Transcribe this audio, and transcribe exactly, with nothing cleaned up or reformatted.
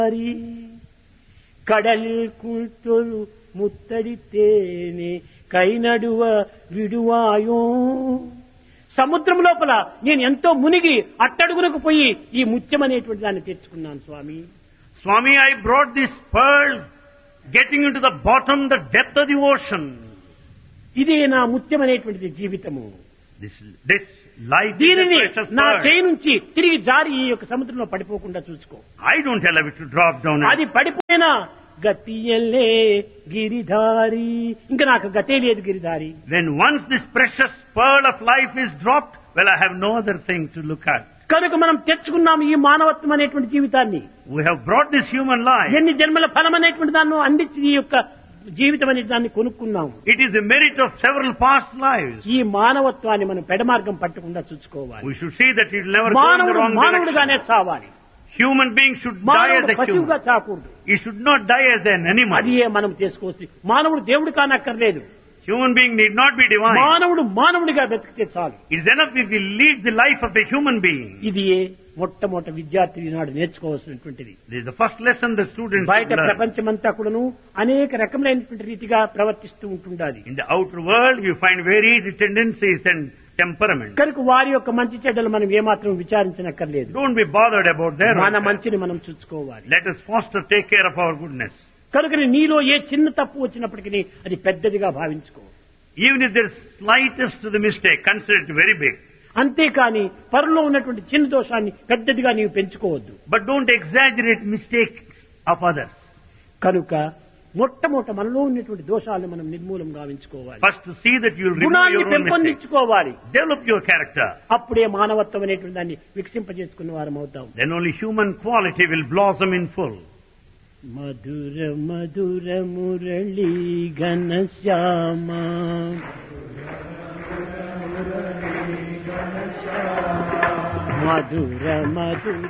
கடலில் குளித்தொரு ముత్తడితేనే కైనడువ విడువాయో. సముద్రం లోపల నేను ఎంతో మునిగి అట్టడుగునకు పోయి ఈ ముత్యం అనేటువంటి దాన్ని తెచ్చుకున్నాను స్వామి. Swami, I brought this pearl getting into the bottom, the depth of the ocean. ఇదే నా ముత్యం అనేటువంటిది జీవితము. This, this life దీనిని is a precious నా pearl. చేయి నుంచి తిరిగి జారి ఈ యొక్క సముద్రంలో పడిపోకుండా చూసుకో. I don't allow it to drop down. అది పడిపోయినా గతియల్లే గిరిధారి, ఇంకా నాకు గతే లేదు Giridhari. When once this precious pearl of life is dropped, well, I have no other thing to look at. కనుక మనం తెచ్చుకున్నాము ఈ మానవత్వం అనేటువంటి జీవితాన్ని. We have brought this human life. ఎన్ని జన్మల ఫలం అనేటువంటి దాన్ని అందించి ఈ యొక్క జీవితం అనే దాన్ని కొనుక్కున్నాము. It is the merit of several past lives. ఈ మానవత్వాన్ని మనం పెడమార్గం పట్టకుండా చూసుకోవాలి. We should see that it will never go in the మానవుడు wrong మానవుడుగానే direction. చావాలి. Human beings should die as మానవుడు a పశువుగా human. చాకూడదు. He should not die as an animal. అది మనం చేసుకోవచ్చు. మానవుడు దేవుడు కానక్కర్లేదు. Human being need not be divine. మానవుడు మానవుడిగా బ్రతికితే చాలు. It is enough if he leads the life of a human being. ఇది మొట్టమొదటి విద్యార్థి నాడు నేర్చుకోవాల్సినటువంటిది. This is the first lesson the students బయట should learn. ప్రపంచమంతా కూడాను అనేక రకములైనటువంటి రీతిగా ప్రవర్తిస్తూ ఉంటుండాలి. In the outer world, you find varied tendencies and temperaments. కనుక వారి యొక్క మంచి చెడ్డలు మనం ఏమాత్రం విచారించనక్కర్లేదు. Don't be bothered about their మన welfare. మంచిని మనం చూసుకోవాలి. Let us foster, take care of our goodness. కనుక నీలో ఏ చిన్న తప్పు వచ్చినప్పటికీ అది పెద్దదిగా భావించుకో. Even if there is slightest to the mistake, consider it very big. అంతేకాని పరులో ఉన్నటువంటి చిన్న దోషాన్ని పెద్దదిగా నీవు పెంచుకోవద్దు. But don't exaggerate mistakes of others. కనుక మొట్టమొదట మనలో ఉన్నటువంటి దోషాలను మనం నిర్మూలం గావించుకోవాలి. First to see that you will remove గుణాన్ని your own mistakes. పెంపొందించుకోవాలి. Develop your character. అప్పుడే మానవత్వం అనేటువంటి దాన్ని వికసింపజేసుకున్న వారం అవుతాం. Then only human quality will blossom in full. Mathura Mathura Murali ఘనశ్యామ Mathura Mathura